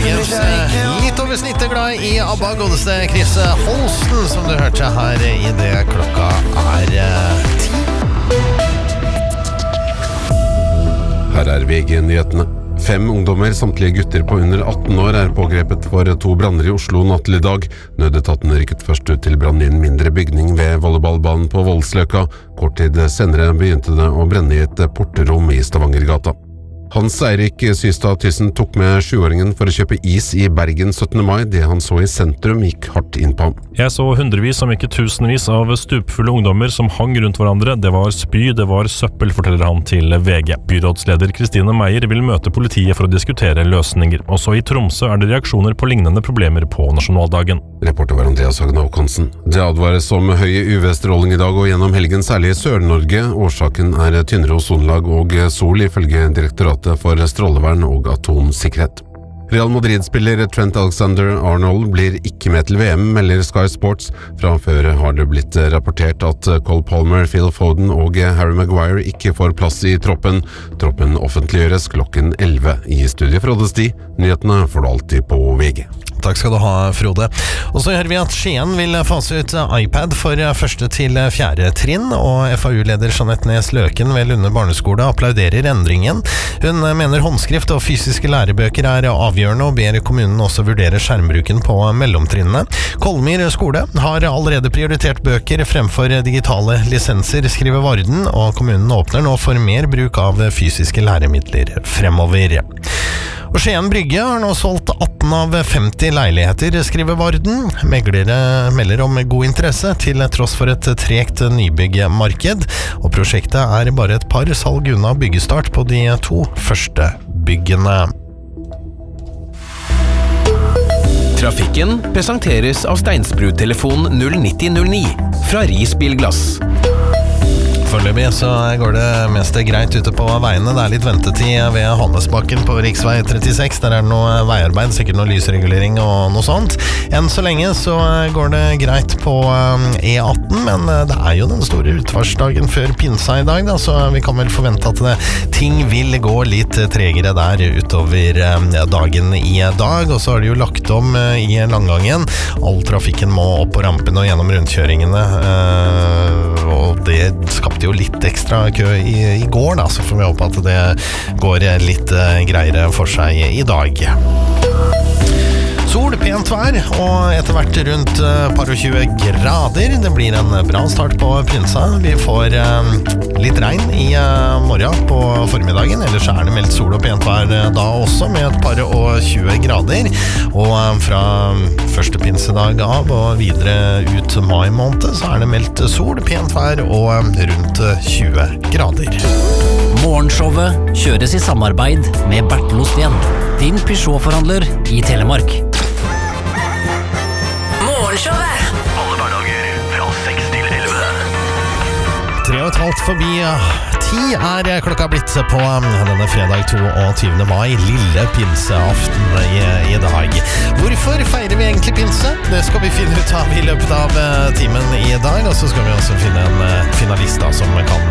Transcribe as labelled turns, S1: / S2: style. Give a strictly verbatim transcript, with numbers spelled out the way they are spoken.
S1: Jørgens litt over snittet glad i ABBA, godeste Chris Holsten, som du hørte her i det klokka er ti.
S2: Her er V G-nyhetene. Fem ungdommer, samtlige gutter på under atten år, er pågrepet for to branner i Oslo natt til i dag. Nødetaten rykket først ut til brann i en mindre bygning ved volleyballbanen på Voldsløkka. Kort tid senere begynte det å brenne i et porterom i Stavangergata. Hans Eirik Systad Thyssen tok med sjuåringen for å kjøpe is i Bergen syttende mai. Det han så i sentrum gikk hardt inn på ham.
S3: Jeg så hundrevis, om ikke tusenvis, av stupfulle ungdommer som hang rundt hverandre. Det var spy, det var søppel, forteller han til V G. Byrådsleder Kristine Meyer vil møte politiet for å diskutere løsninger. Også i Tromsø er det reaksjoner på lignende problemer på nasjonaldagen.
S2: Reporter var Andreas Hagen Håkonsen. Det advares om høy U V-stråling i dag og gjennom helgen, særlig i Sør-Norge. Årsaken er tynnere ozonlag og sol, ifølge direktoratet for strålevern og atomsikkerhet. Real Madrid-spiller Trent Alexander-Arnold blir ikke med til V M, melder Sky Sports. Fra før har det blitt rapportert at Cole Palmer, Phil Foden og Harry Maguire ikke får plass i troppen. Troppen offentliggjøres klokken elleve. I studiet fra Oddesti. Nyhetene får du alltid på V G.
S1: Takk skal du ha, Frode. Og så hører vi at Skien vil fase ut iPad for første til fjerde trinn, og F A U-leder Jeanette Nes Løken ved Lunde barneskole applauderer endringen. Hun mener håndskrift og fysiske lærebøker er avgjørende, og ber kommunen også vurdere skjermbruken på mellomtrinnene. Kolmyr skole har allerede prioritert bøker fremfor digitale lisenser, skriver Varden, og kommunen åpner nå for mer bruk av fysiske læremidler fremover. Og Skien Brygge har nå solgt atten av femti leiligheter, skriver Varden. Meglere melder om god interesse til tross for et tregt nybyggmarked, og prosjektet er bare et par salg unna byggestart på de to første byggene.
S4: Trafikken presenteres av Steinsbru-telefon null nitti null ni fra Ris Bilglass.
S1: Foreløpig så går det mest greit ute på veiene. Det er litt ventetid ved Handelsbakken på riksvei trettiseks. Der er det noe veiarbeid, sikkert noe lysregulering og noe sånt. Enn så lenge så går det greit på E atten, men det er jo den store utfartsdagen før pinsa i dag, da, så vi kan vel forvente at det, ting vil gå litt tregere der utover dagen i dag. Og så har de jo lagt om i langgangen. All trafikken må opp på rampen og gjennom rundkjøringene, og det skapte jo litt ekstra kø i, i går, da, så får vi håpe at det går litt uh, greiere for seg i dag. Sol, pent vær, og etter hvert rundt uh, par og tjue grader. Det blir en bra start på Prinsa. Vi får uh, litt regn i uh, morgen på formiddagen, ellers er det meldt sol og pent vær uh, da også, med et par og tjue grader. Og uh, fra første pinsedag av og videre ut mai måned, så er det meldt sol, pent vær og uh, rundt uh, tjue grader.
S5: Morgenshowet kjøres i samarbeid med Bertel Osten, din Peugeot-forhandler i Telemark.
S6: Morgenshowet alle hverdager fra seks til elleve.
S1: Tre og et halvt forbi ti er klokka blitt på denne fredag toogtyvende mai, lille pinseaften i, i dag. Hvorfor feirer vi egentlig pinse? Det skal vi finne ut av i løpet av timen i dag, og så skal vi også finne en finalist da, som kan